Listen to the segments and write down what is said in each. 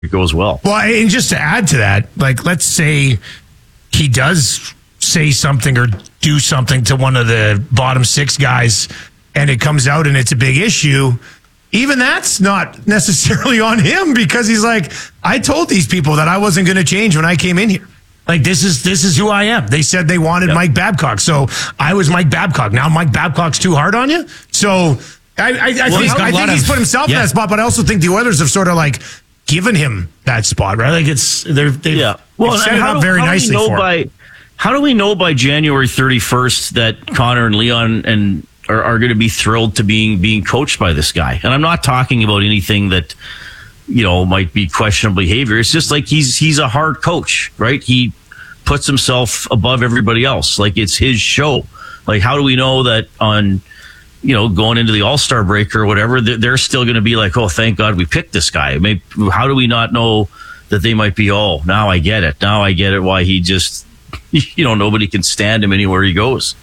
it goes well. Well, and just to add to that, like, let's say he does say something or do something to one of the bottom six guys and it comes out and it's a big issue. Even that's not necessarily on him because he's like, I told these people that I wasn't going to change when I came in here. Like, this is who I am. They said they wanted Mike Babcock. So I was Mike Babcock. Now Mike Babcock's too hard on you. So I think he's put himself in that spot, but I also think the Oilers have sort of like given him that spot, right? Like they've set it up very nicely for him. How do we know by January 31st that Connor and Leon are going to be thrilled to being coached by this guy? And I'm not talking about anything that, might be questionable behavior. It's just like he's a hard coach, right? He puts himself above everybody else. Like, it's his show. Like, how do we know that on, going into the All-Star break or whatever, they're still going to be like, oh, thank God we picked this guy. How do we not know that they might be, oh, now I get it. Now I get it why he just, nobody can stand him anywhere he goes.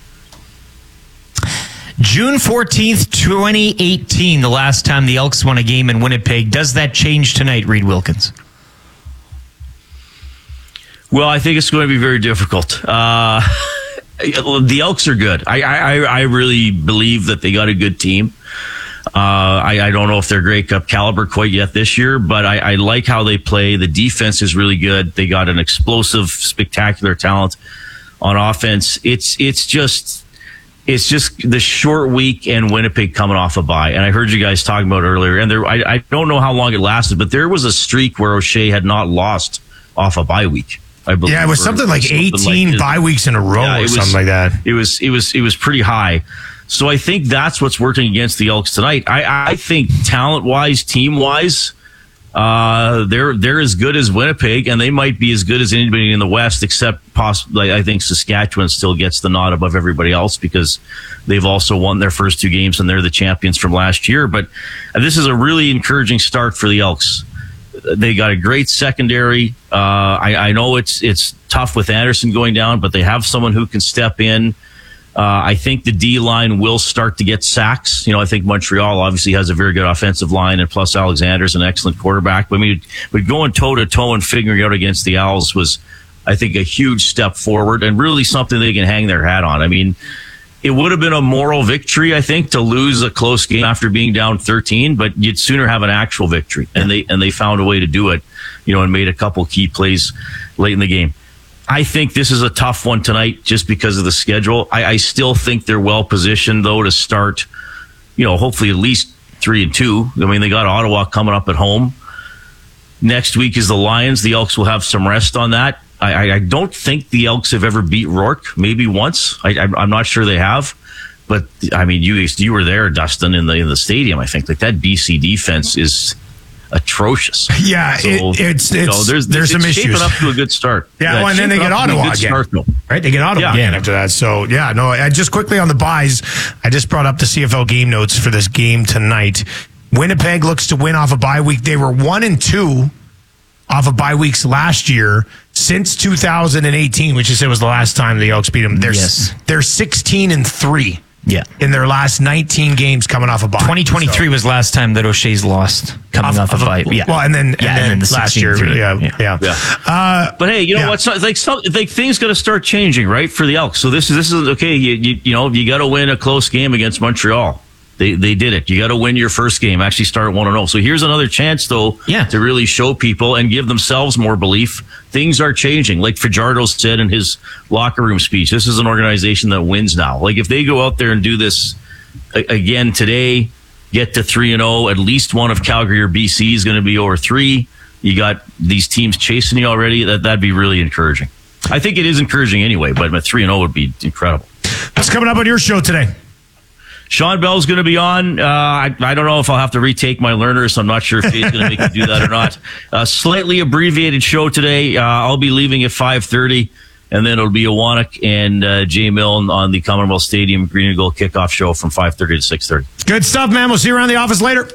June 14th, 2018, the last time the Elks won a game in Winnipeg. Does that change tonight, Reed Wilkins? Well, I think it's going to be very difficult. The Elks are good. I really believe that they got a good team. I don't know if they're Grey Cup caliber quite yet this year, but I like how they play. The defense is really good. They got an explosive, spectacular talent on offense. It's just the short week and Winnipeg coming off a bye. And I heard you guys talking about it earlier, and I don't know how long it lasted, but there was a streak where O'Shea had not lost off a bye week, I believe. Yeah, it was something like 18 bye weeks in a row or something like that. It was pretty high. So I think that's what's working against the Elks tonight. I think talent-wise, team-wise, they're as good as Winnipeg, and they might be as good as anybody in the West, except possibly I think Saskatchewan still gets the nod above everybody else because they've also won their first two games and they're the champions from last year. But this is a really encouraging start for the Elks. They got a great secondary. I know it's tough with Anderson going down, but they have someone who can step in. I think the D-line will start to get sacks. I think Montreal obviously has a very good offensive line, and plus Alexander's an excellent quarterback. But going toe-to-toe and figuring out against the Owls was, I think, a huge step forward and really something they can hang their hat on. I mean, it would have been a moral victory, I think, to lose a close game after being down 13, but you'd sooner have an actual victory. And they found a way to do it, and made a couple key plays late in the game. I think this is a tough one tonight just because of the schedule. I still think they're well positioned, though, to start, hopefully at least 3-2. I mean, they got Ottawa coming up at home. Next week is the Lions. The Elks will have some rest on that. I don't think the Elks have ever beat Rourke, maybe once. I'm not sure they have. But, I mean, you were there, Dustin, in the stadium, I think. Like, that BC defense is atrocious. Yeah, so, there's some issues. Shaping up to a good start. Yeah, and then they get Ottawa again. Right? They get Ottawa again after that. So, just quickly on the buys, I just brought up the CFL game notes for this game tonight. Winnipeg looks to win off a bye week. They were 1-2 off of bye weeks last year since 2018, which you said was the last time the Elks beat them. They're 16-3. Yeah, in their last 19 games coming off a bye. 2023 was last time that O'Shea's lost coming off a bye. Yeah, well, and then the last year. Yeah. But hey, what? Like things got to start changing, right, for the Elks. So this is okay. You got to win a close game against Montreal. They did it. You got to win your first game. Actually start 1-0. So here's another chance, though, to really show people and give themselves more belief. Things are changing. Like Fajardo said in his locker room speech, this is an organization that wins now. Like, if they go out there and do this again today, get to 3-0, at least one of Calgary or BC is going to be over 3. You got these teams chasing you already. That'd be really encouraging. I think it is encouraging anyway, but 3-0 would be incredible. What's coming up on your show today? Sean Bell's going to be on. I don't know if I'll have to retake my learners. So I'm not sure if he's going to make me do that or not. Slightly abbreviated show today. I'll be leaving at 5:30, and then it'll be Awanak and Jay Milne on the Commonwealth Stadium Green and Gold kickoff show from 5:30 to 6:30. Good stuff, man. We'll see you around the office later.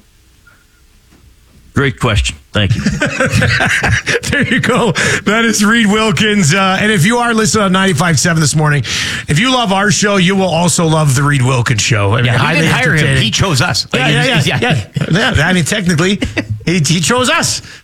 Great question. Thank you. There you go. That is Reed Wilkins. And if you are listening on 95.7 this morning, if you love our show, you will also love the Reed Wilkins show. I mean, he didn't hire him. He chose us. Yeah. I mean, technically, he chose us.